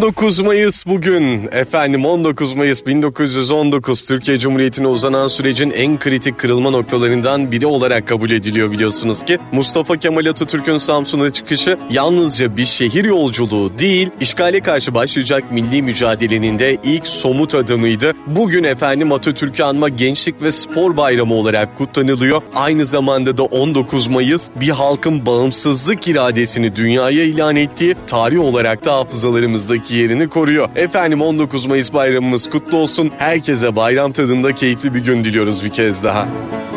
19 Mayıs bugün. Efendim 19 Mayıs 1919 Türkiye Cumhuriyeti'ne uzanan sürecin en kritik kırılma noktalarından biri olarak kabul ediliyor biliyorsunuz ki. Mustafa Kemal Atatürk'ün Samsun'a çıkışı yalnızca bir şehir yolculuğu değil, işgale karşı başlayacak milli mücadelenin de ilk somut adımıydı. Bugün efendim Atatürk'ü anma Gençlik ve Spor Bayramı olarak kutlanılıyor. Aynı zamanda da 19 Mayıs bir halkın bağımsızlık iradesini dünyaya ilan ettiği tarih olarak da hafızalarımızdaki yerini koruyor. Efendim 19 Mayıs bayramımız kutlu olsun. Herkese bayram tadında keyifli bir gün diliyoruz bir kez daha.